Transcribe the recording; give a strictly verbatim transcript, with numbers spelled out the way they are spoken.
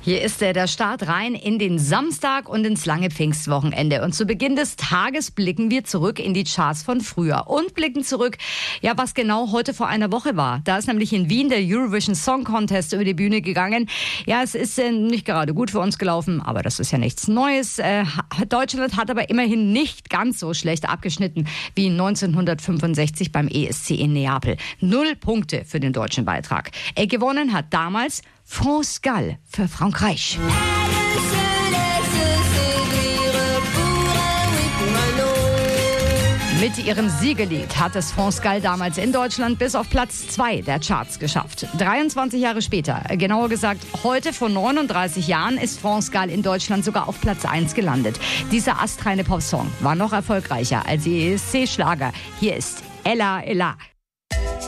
Hier ist er, der Start rein in den Samstag und ins lange Pfingstwochenende. Und zu Beginn des Tages blicken wir zurück in die Charts von früher und blicken zurück, ja, was genau heute vor einer Woche war. Da ist nämlich in Wien der Eurovision Song Contest über die Bühne gegangen. Ja, es ist äh, nicht gerade gut für uns gelaufen, aber das ist ja nichts Neues. Äh, Deutschland hat aber immerhin nicht ganz so schlecht abgeschnitten wie neunzehnhundertfünfundsechzig beim E S C in Neapel. Null Punkte für den deutschen Beitrag. Äh, gewonnen hat damals France Gall für Frankreich. Mit ihrem Siegelied hat es France Gall damals in Deutschland bis auf Platz zwei der Charts geschafft. dreiundzwanzig Jahre später, genauer gesagt heute vor neununddreißig Jahren, ist France Gall in Deutschland sogar auf Platz eins gelandet. Dieser astreine Popsong war noch erfolgreicher als ihr E S C-Schlager. Hier ist Ella Ella.